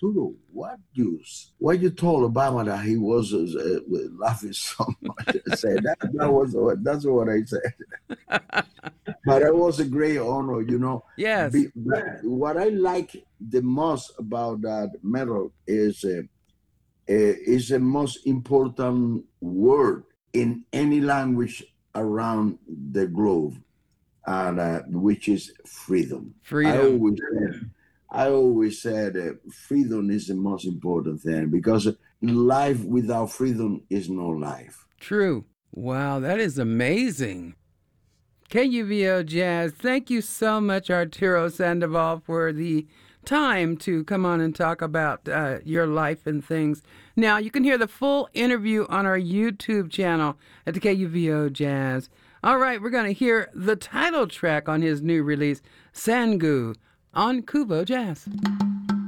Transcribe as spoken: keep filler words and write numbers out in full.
Arturo, what news? Why you told Obama that he was uh, laughing so much? I said, that, that was what, that's what I said. But it was a great honor, you know. Yes. Be, what I like the most about that medal is uh, uh, is the most important word in any language around the globe, and uh, which is freedom. I Freedom. always said, I always said uh, freedom is the most important thing, because life without freedom is no life. True. Wow, that is amazing. K U V O Jazz, thank you so much, Arturo Sandoval, for the time to come on and talk about uh, your life and things. Now, you can hear the full interview on our YouTube channel at the K U V O Jazz. All right, we're going to hear the title track on his new release, Sangu, on Kubo Jazz.